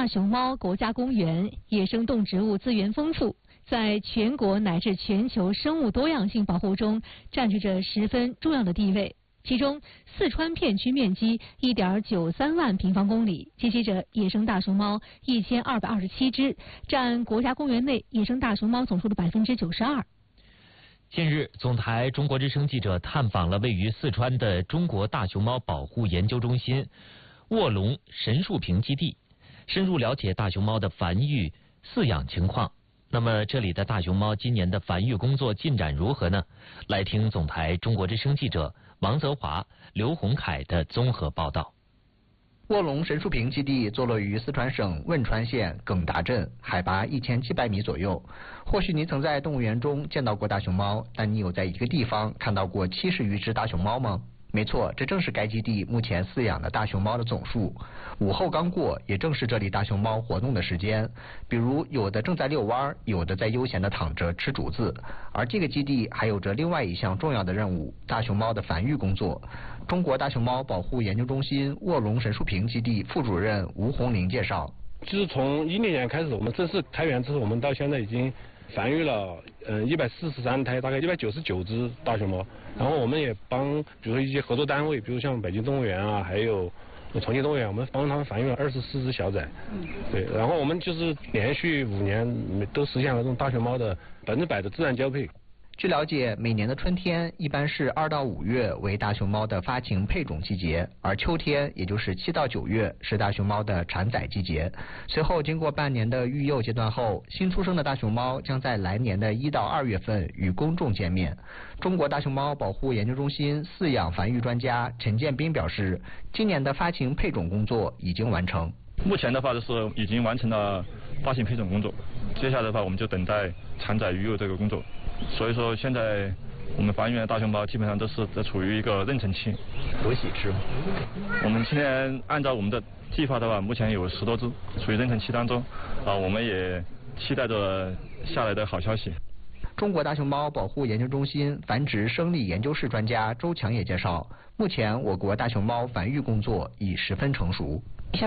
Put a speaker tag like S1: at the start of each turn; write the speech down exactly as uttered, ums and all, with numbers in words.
S1: 大熊猫国家公园野生动植物资源丰富，在全国乃至全球生物多样性保护中占据着十分重要的地位。其中，四川片区面积 一点九三万平方公里，栖息着野生大熊猫一千二百二十七只，占国家公园内野生大熊猫总数的百分之九十二。
S2: 近日，总台中国之声记者探访了位于四川的中国大熊猫保护研究中心卧龙神树坪基地，深入了解大熊猫的繁育饲养情况。那么，这里的大熊猫今年的繁育工作进展如何呢？来听总台中国之声记者王泽华、刘洪凯的综合报道。
S3: 卧龙神树坪基地坐落于四川省汶川县耿达镇，海拔一千七百米左右。或许你曾在动物园中见到过大熊猫，但你有在一个地方看到过七十余只大熊猫吗？没错，这正是该基地目前饲养的大熊猫的总数。午后刚过，也正是这里大熊猫活动的时间。比如，有的正在遛弯，有的在悠闲地躺着吃竹子。而这个基地还有着另外一项重要的任务——大熊猫的繁育工作。中国大熊猫保护研究中心卧龙神树坪基地副主任吴红林介绍：
S4: 就是从一零年开始，我们正式开园之后，我们到现在已经繁育了嗯一百四十三胎，大概一百九十九只大熊猫。然后我们也帮，比如说一些合作单位，比如像北京动物园啊，还有重庆动物园，我们帮他们繁育了二十四只小崽。对，然后我们就是连续五年都实现了这种大熊猫的百分之百的自然交配。
S3: 据了解，每年的春天一般是二到五月为大熊猫的发情配种季节，而秋天也就是七到九月是大熊猫的产崽季节。随后经过半年的育幼阶段后，新出生的大熊猫将在来年的一到二月份与公众见面。中国大熊猫保护研究中心饲养繁育专家陈建斌表示，今年的发情配种工作已经完成。
S5: 目前的话就是已经完成了发情配种工作，接下来的话我们就等待产崽育幼这个工作。所以说现在我们繁育的大熊猫基本上都是在处于一个妊娠期。
S3: 有喜吃吗？
S5: 我们今天按照我们的计划的话，目前有十多只处于妊娠期当中，啊，我们也期待着下来的好消息。
S3: 中国大熊猫保护研究中心繁殖生理研究室专家周强也介绍，目前我国大熊猫繁育工作已十分成熟。